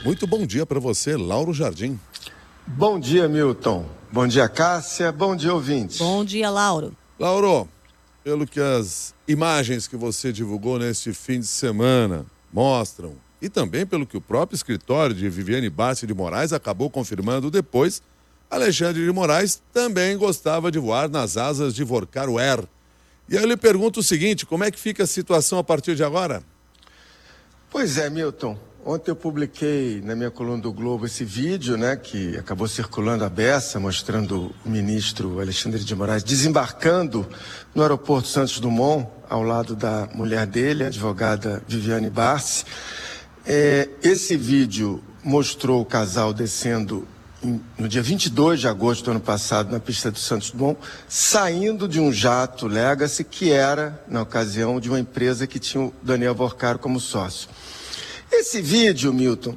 Muito bom dia para você, Lauro Jardim. Bom dia, Milton. Bom dia, Cássia. Bom dia, ouvintes. Bom dia, Lauro. Lauro, pelo que as imagens que você divulgou neste fim de semana mostram, e também pelo que o próprio escritório de Viviane Barsi de Moraes acabou confirmando depois, Alexandre de Moraes também gostava de voar nas asas de Vorcaro Air. E aí eu lhe pergunto o seguinte, como é que fica a situação a partir de agora? Pois é, Milton. Ontem eu publiquei na minha coluna do Globo esse vídeo, que acabou circulando à beça, mostrando o ministro Alexandre de Moraes desembarcando no aeroporto Santos Dumont, ao lado da mulher dele, a advogada Viviane Barsi. Esse vídeo mostrou o casal descendo no dia 22 de agosto do ano passado, na pista do Santos Dumont, saindo de um jato Legacy, que era, na ocasião, de uma empresa que tinha o Daniel Vorcaro como sócio. Esse vídeo, Milton,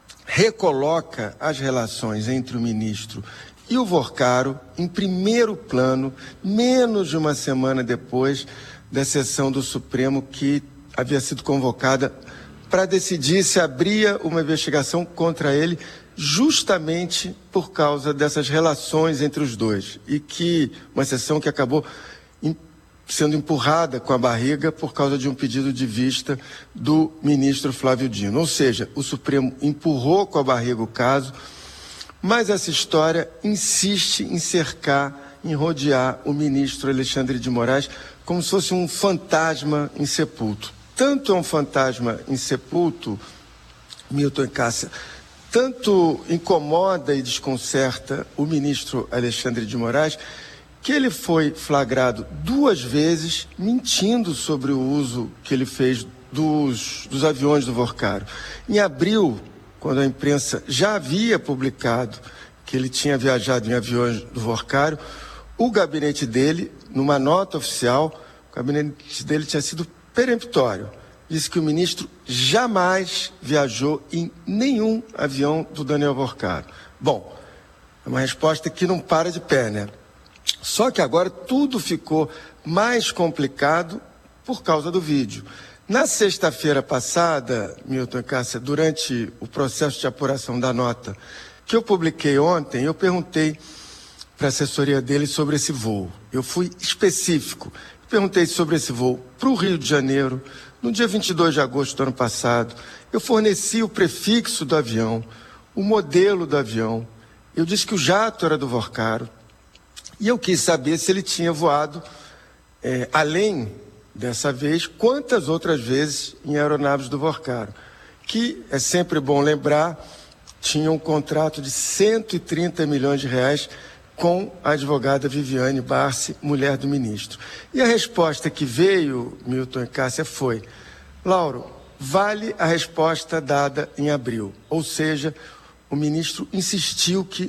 recoloca as relações entre o ministro e o Vorcaro em primeiro plano, menos de uma semana depois da sessão do Supremo que havia sido convocada para decidir se abria uma investigação contra ele justamente por causa dessas relações entre os dois. E que uma sessão que acabou sendo empurrada com a barriga por causa de um pedido de vista do ministro Flávio Dino. Ou seja, o Supremo empurrou com a barriga o caso, mas essa história insiste em cercar, em rodear o ministro Alexandre de Moraes como se fosse um fantasma insepulto. Tanto é um fantasma insepulto, Milton e Cássia, tanto incomoda e desconcerta o ministro Alexandre de Moraes, que ele foi flagrado 2 vezes mentindo sobre o uso que ele fez dos aviões do Vorcaro. Em abril, quando a imprensa já havia publicado que ele tinha viajado em aviões do Vorcaro, o gabinete dele, numa nota oficial, o gabinete dele tinha sido peremptório. Disse que o ministro jamais viajou em nenhum avião do Daniel Vorcaro. Bom, é uma resposta que não para de pé, né? Só que agora tudo ficou mais complicado por causa do vídeo. Na sexta-feira passada, Milton e Cássia, durante o processo de apuração da nota que eu publiquei ontem, eu perguntei para a assessoria dele sobre esse voo. Eu fui específico. Perguntei sobre esse voo para o Rio de Janeiro, no dia 22 de agosto do ano passado. Eu forneci o prefixo do avião, o modelo do avião. Eu disse que o jato era do Vorcaro. E eu quis saber se ele tinha voado, além dessa vez, quantas outras vezes em aeronaves do Vorcaro, que, é sempre bom lembrar, tinha um contrato de 130 milhões de reais com a advogada Viviane Barsi, mulher do ministro. E a resposta que veio, Milton e Cássia, foi: Lauro, vale a resposta dada em abril. Ou seja, o ministro insistiu que